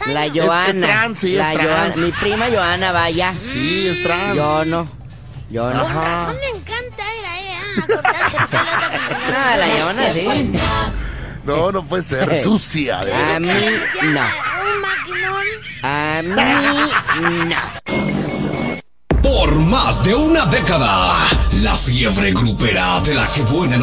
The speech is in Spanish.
La Joana. Es trans, sí, la es trans. Mi prima Joana, vaya. Sí, es trans. Yo no. Ajá. Me encanta ir ahí a cortarse el pelo. Ah, la Joana, sí. No puede ser sucia. A mí, no. Un maquinón. A mí, no. Por más de una década, la fiebre grupera de la que buena